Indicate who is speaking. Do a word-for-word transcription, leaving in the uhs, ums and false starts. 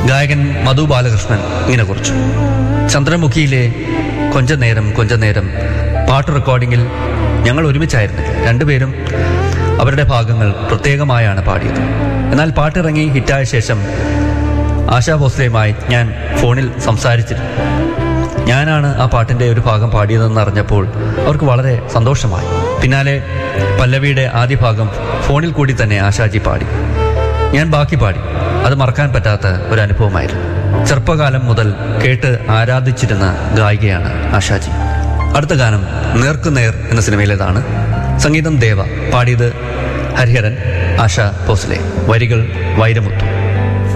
Speaker 1: ഗായകൻ മധു ബാലകൃഷ്ണൻ ഇങ്ങനെ കുറിച്ചു: ചന്ദ്രമുഖിയിലെ കൊഞ്ച നേരം കൊഞ്ച നേരം പാട്ട് റെക്കോർഡിങ്ങിൽ ഞങ്ങൾ ഒരുമിച്ചായിരുന്നില്ല. രണ്ടുപേരും അവരുടെ ഭാഗങ്ങൾ പ്രത്യേകമായാണ് പാടിയത്. എന്നാൽ പാട്ടിറങ്ങി ഹിറ്റായ ശേഷം ആശാ ഭോസ്ലെയുമായി ഞാൻ ഫോണിൽ സംസാരിച്ചിരുന്നു. ഞാനാണ് ആ പാട്ടിൻ്റെ ഒരു ഭാഗം പാടിയതെന്ന് അറിഞ്ഞപ്പോൾ അവർക്ക് വളരെ സന്തോഷമായി. പിന്നാലെ പല്ലവിയുടെ ആദ്യ ഭാഗം ഫോണിൽ കൂടി തന്നെ ആശാജി പാടി. ഞാൻ ബാക്കി പാടി. അത് മറക്കാൻ പറ്റാത്ത ഒരു അനുഭവമായിരുന്നു. ചെറുപ്പകാലം മുതൽ കേട്ട് ആരാധിച്ചിരുന്ന ഗായികയാണ് ആശാജി. അടുത്ത ഗാനം നേർക്കുനേർ എന്ന സിനിമയിലേതാണ്. സംഗീതം ദേവ, പാടിയത് ഹരിഹരൻ, ആശാ ഭോസ്ലെ, വരികൾ വൈരമുത്തു.